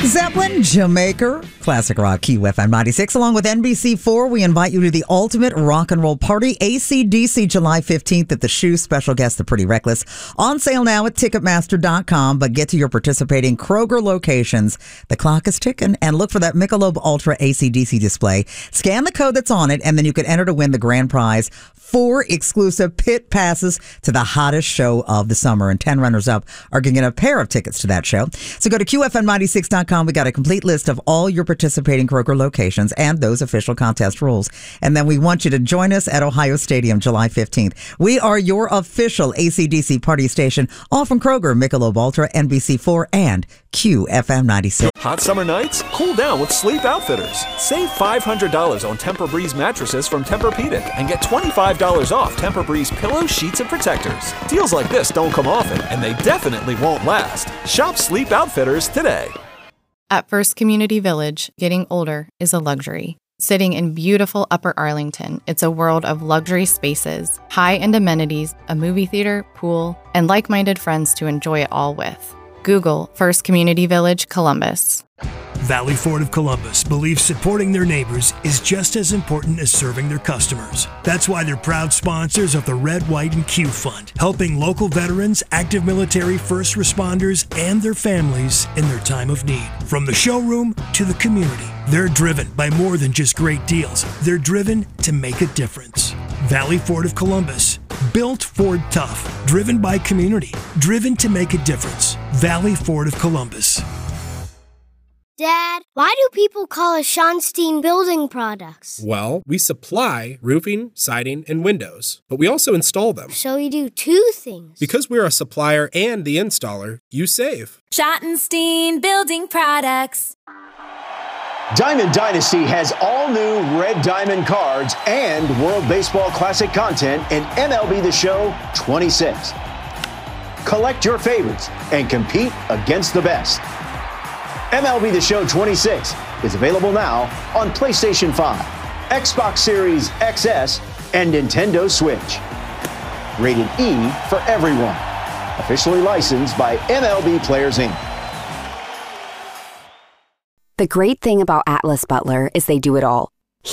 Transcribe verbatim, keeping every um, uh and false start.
Zeppelin, Jamaica, classic rock, Q F M ninety-six. Along with N B C four, we invite you to the ultimate rock and roll party, A C D C, July fifteenth at the Shoe. Special guest, The Pretty Reckless. On sale now at Ticketmaster dot com, but get to your participating Kroger locations. The clock is ticking, and look for that Michelob Ultra A C D C display. Scan the code that's on it, and then you can enter to win the grand prize. Four exclusive pit passes to the hottest show of the summer, and ten runners-up are going to get a pair of tickets to that show. So go to Q F M ninety-six dot com. We got a complete list of all your participating Kroger locations and those official contest rules. And then we want you to join us at Ohio Stadium July fifteenth. We are your official A C D C party station, all from Kroger, Michelob Ultra, N B C four, and Q F M ninety-six. Hot summer nights? Cool down with Sleep Outfitters. Save five hundred dollars on Tempur-Breeze mattresses from Tempur-Pedic and get twenty-five dollars off Tempur-Breeze pillows, sheets, and protectors. Deals like this don't come often, and they definitely won't last. Shop Sleep Outfitters today. At First Community Village, getting older is a luxury. Sitting in beautiful Upper Arlington, it's a world of luxury spaces, high-end amenities, a movie theater, pool, and like-minded friends to enjoy it all with. Google First Community Village, Columbus. Valley Ford of Columbus believes supporting their neighbors is just as important as serving their customers. That's why they're proud sponsors of the Red, White, and Q Fund, helping local veterans, active military, first responders, and their families in their time of need. From the showroom to the community, they're driven by more than just great deals. They're driven to make a difference. Valley Ford of Columbus, built Ford tough, driven by community, driven to make a difference. Valley Ford of Columbus. Dad, why do people call us Schonstein Building Products? Well, we supply roofing, siding, and windows, but we also install them. So you do two things. Because we're a supplier and the installer, you save. Schottenstein Building Products. Diamond Dynasty has all new Red Diamond cards and World Baseball Classic content in M L B The Show twenty-six. Collect your favorites and compete against the best. M L B The Show twenty-six is available now on PlayStation five, Xbox Series X S, and Nintendo Switch. Rated E for everyone. Officially licensed by M L B Players, Incorporated. The great thing about Atlas Butler is they do it all.